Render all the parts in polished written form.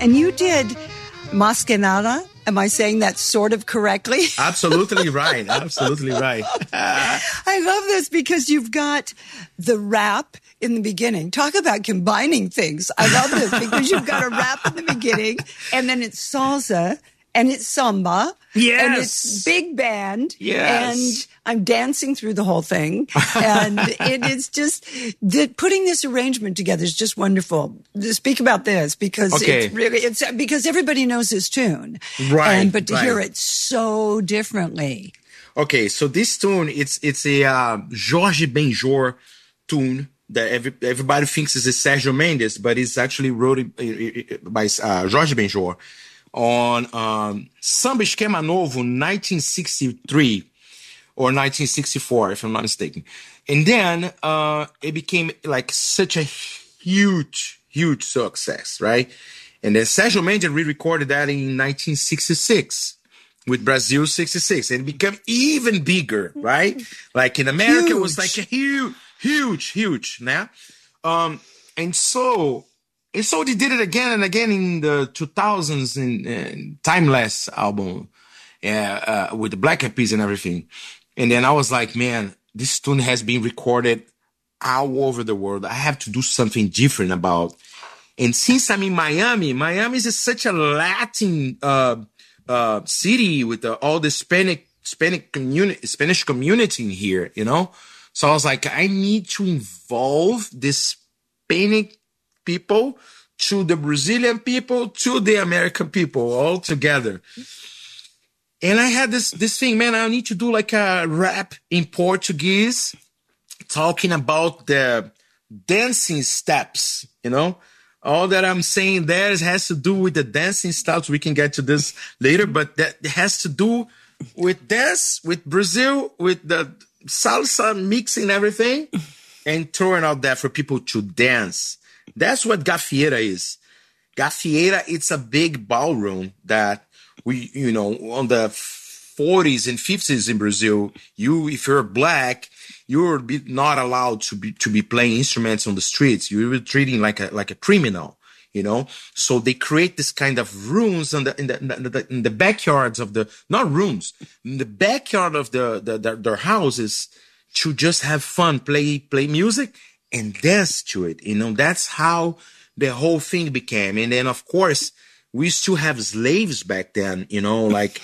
And you did Maskenada. Am I saying that sort of correctly? Absolutely right. Absolutely right. I love this because you've got the rap in the beginning. Talk about combining things. I love this because you've got a rap in the beginning, and then it's salsa, and it's samba, and it's big band, and I'm dancing through the whole thing, and it is just putting this arrangement together is just wonderful. Speak about this because it's because everybody knows this tune, right? But to hear it so differently. Okay, so this tune it's a Jorge Benjor tune that everybody thinks is a Sergio Mendes, but it's actually wrote by Jorge Benjor on Samba Esquema Novo, 1963 or 1964, if I'm not mistaken. And then it became like such a huge success, right? And then Sergio Mendes re-recorded that in 1966 with Brazil 66, and it became even bigger, right? Like in America, it was like a huge, nah? And so they did it again and again in the 2000s in Timeless album with the Black Eyed Peas and everything. And then I was like, man, this tune has been recorded all over the world. I have to do something different about. And since I'm in Miami is such a Latin city with all the Spanish community in here, you know? So I was like, I need to involve the Hispanic people to the Brazilian people to the American people all together. And I had this thing, man, I need to do like a rap in Portuguese talking about the dancing steps, you know? All that I'm saying there has to do with the dancing steps. We can get to this later, but that has to do with dance, with Brazil, with the salsa mixing everything and throwing out there for people to dance. That's what Gafieira is. Gafieira, it's a big ballroom that we, you know, on the 40s and 50s in Brazil, if you're black, you're not allowed to be playing instruments on the streets. You were treating like a criminal, you know. So they create this kind of rooms in the backyards of in the backyard of their houses to just have fun, play music and dance to it. You know, that's how the whole thing became. And then of course we still have slaves back then, you know, like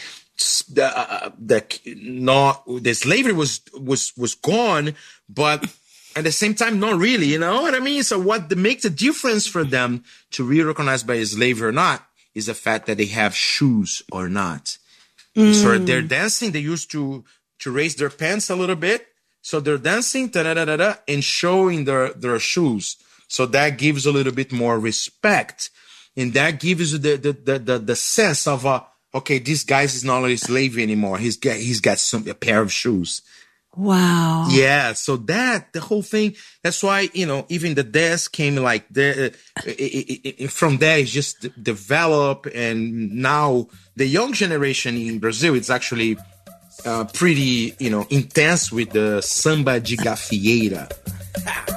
the slavery was gone, but at the same time, not really, you know what I mean? So what makes the difference for them to be recognized by slavery or not is the fact that they have shoes or not. So they're dancing. They used to raise their pants a little bit. So they're dancing and showing their shoes. So that gives a little bit more respect. And that gives you the sense of, okay, this guy is not a slave anymore. He's got a pair of shoes. Wow. Yeah. So the whole thing, that's why, you know, even the dance came like from there, it's just developed. And now the young generation in Brazil, it's actually pretty, you know, intense with the samba de gafieira.